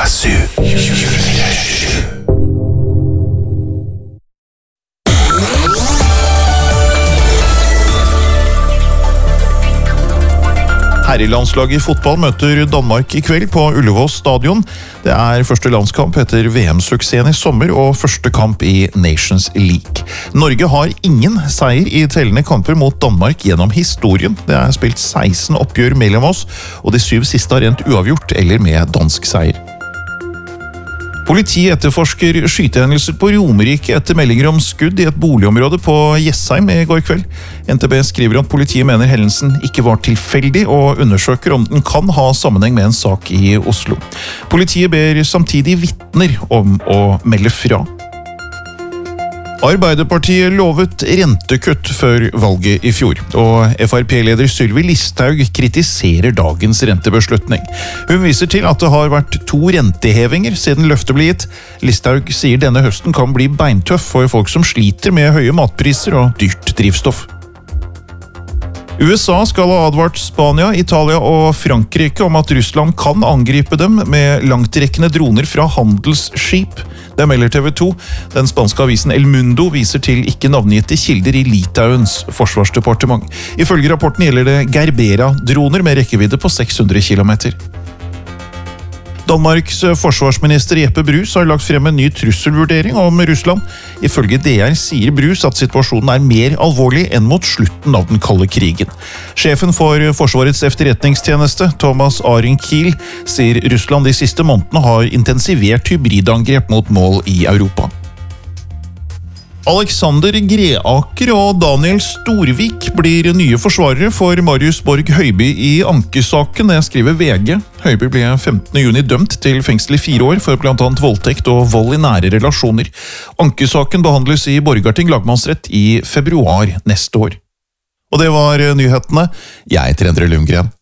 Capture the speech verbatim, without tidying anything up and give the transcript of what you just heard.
Yasu. Herrelandslaget i fotball møter Danmark i kveld på Ullevål stadion. Det er første landskamp etter V M-suksessen i sommer og første kamp i Nations League. Norge har ingen seier i tellende kamper mot Danmark gjennom historien. Det er spilt seksten oppgjør mellom oss, og de syv siste har endt uavgjort eller med dansk seier. Politiet etterforsker skytehendelser på Romerike etter meldinger om skudd i et boligområde på Jessheim i går kveld. N T B skriver at politiet mener hendelsen ikke var tilfeldig og undersøker om den kan ha sammenheng med en sak i Oslo. Politiet ber samtidig vitner om å melde fra. Arbeiderpartiet lovet rentekutt før valget i fjor, og F R P-leder Sylvi Listhaug kritiserer dagens rentebeslutning. Hun viser til at det har vært to rentehevinger siden løftet ble gitt. Listhaug sier denne høsten kan bli beintøff for folk som sliter med høye matpriser og dyrt drivstoff. U S A skal ha advart Spania, Italia og Frankrike om at Russland kan angripe dem med langtrekkende droner fra handelsskip. Det melder T V to. Den spanske avisen El Mundo viser til ikke navngitte kilder i Litauens forsvarsdepartement. Ifølge rapporten gjelder det Gerbera-droner med rekkevidde på seks hundre kilometer. Danmarks forsvarsminister Jeppe Bruus har lagt frem en ny trusselvurdering om Russland. Ifølge D R sier Bruus at situasjonen er mer alvorlig enn mot slutten av den kalde krigen. Sjefen for Forsvarets efterretningstjeneste, Thomas Arenkiel, sier Russland de siste månedene har intensivert hybridangrep mot mål i Europa. Alexander Greaker og Daniel Storvik blir nye forsvarere for Marius Borg Høiby i ankesaken, det skriver V G. Høiby ble femtende juni dømt til fengsel i fire år for blant annet voldtekt og vold i nære relasjoner. Ankesaken behandles i Borgarting lagmannsrett i februar neste år. Og det var nyhetene. Jeg heter Endre Lundgren.